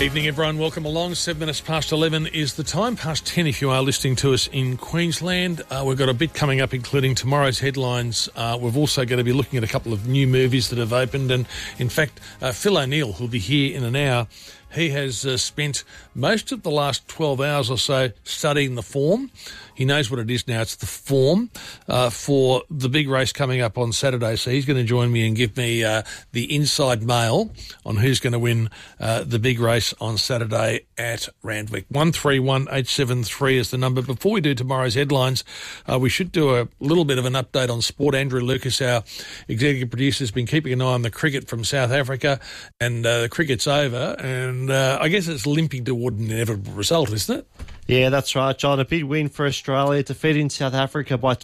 Evening, everyone. Welcome along. 7 minutes past 11 is the time. Past 10 if you are listening to us in Queensland. We've got a bit coming up, including tomorrow's headlines. We've also going to be looking at a couple of new movies that have opened. And, in fact, Phil O'Neill, who'll be here in an hour, he has spent most of the last 12 hours or so studying the form. He knows what it is now. It's the form for the big race coming up on Saturday. So he's going to join me and give me the inside mail on who's going to win the big race on Saturday at Randwick. 131873 is the number. Before we do tomorrow's headlines, we should do a little bit of an update on sport. Andrew Lucas, our executive producer, has been keeping an eye on the cricket from South Africa, and the cricket's over, and I guess it's limping toward an inevitable result, isn't it? Yeah, that's right, John. A big win for Australia, defeating South Africa by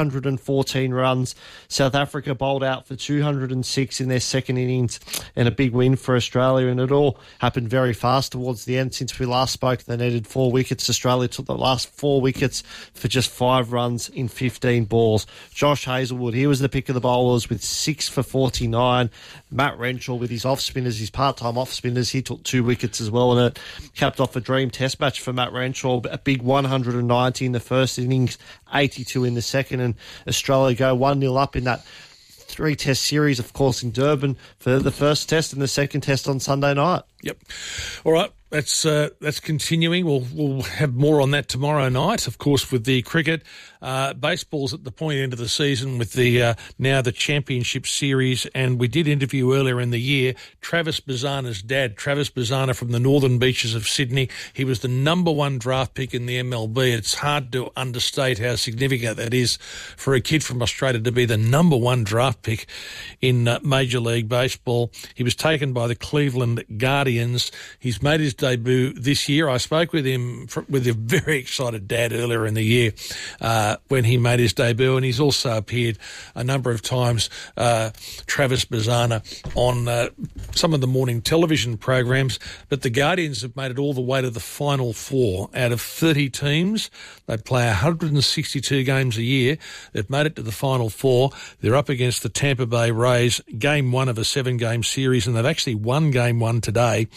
214 runs. South Africa bowled out for 206 in their second innings, and a big win for Australia. And it all happened very fast towards the end. Since we last spoke, they needed 4 wickets. Australia took the last 4 wickets for just 5 runs in 15 balls. Josh Hazlewood, he was the pick of the bowlers with 6 for 49. Matt Renshaw with his off-spinners, his part-time off-spinners, he took 2 wickets as well, and it capped off a dream test match for Matt Renshaw. A big 190 in the first innings, 82 in the second, and Australia go 1-0 up in that 3-test series, of course, in Durban for the first test and the second test on Sunday night. Yep. All right. That's continuing. We'll have more on that tomorrow night, of course, with the cricket. Baseball's at the point end of the season with the now the Championship Series, and we did interview earlier in the year Travis Bazzana's dad, Travis Bazzana from the northern beaches of Sydney. He was the number 1 draft pick in the MLB. It's hard to understate how significant that is for a kid from Australia to be the number 1 draft pick in Major League Baseball. He was taken by the Cleveland Guardians. He's made his debut this year. I spoke with him, with a very excited dad earlier in the year when he made his debut, and he's also appeared a number of times, Travis Bazzana, on some of the morning television programs. But the Guardians have made it all the way to the Final Four. Out of 30 teams, they play 162 games a year. They've made it to the Final Four. They're up against the Tampa Bay Rays, game 1 of a 7-game series, and they've actually won game 1 today,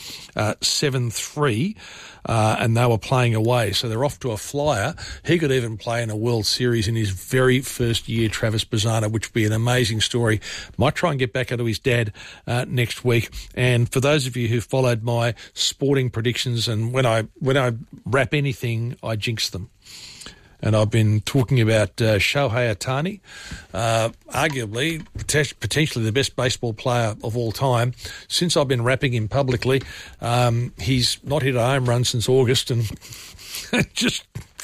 7-3, and they were playing away. So they're off to a flyer. He could even play in a World Series in his very first year, Travis Bazzana, which would be an amazing story. Might try and get back into his dad next week. And for those of you who followed my sporting predictions, and when I wrap anything, I jinx them. And I've been talking about Shohei Ohtani, arguably, potentially the best baseball player of all time. Since I've been rapping him publicly, he's not hit a home run since August, and just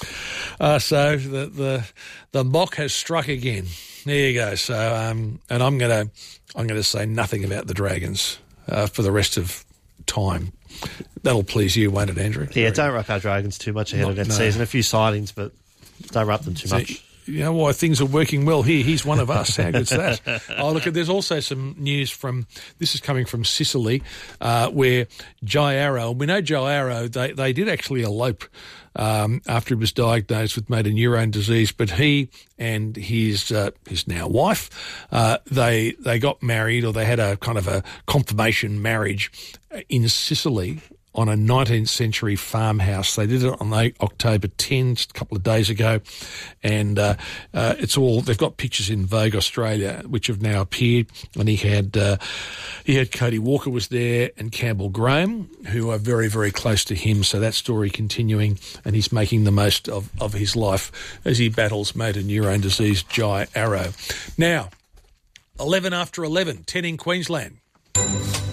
so the mock has struck again. There you go. So, and I'm gonna say nothing about the Dragons for the rest of time. That'll please you, won't it, Andrew? Yeah, don't wrap our Dragons too much ahead of that season. A few sightings, but don't wrap them too much. You know why things are working well here? He's one of us. How good's that? Oh, look, there's also some news this is coming from Sicily, where Jai Arrow, we know Jai Arrow, they did actually elope after he was diagnosed with motor neurone disease, but he and his now wife, they got married, or they had a kind of a confirmation marriage in Sicily on a 19th century farmhouse. They did it on October 10, just a couple of days ago, and they've got pictures in Vogue Australia, which have now appeared, and he had Cody Walker was there, and Campbell Graham, who are very, very close to him, so that story continuing, and he's making the most of his life as he battles motor neurone disease, Jai Arrow. Now, 11 after 11, 10 in Queensland.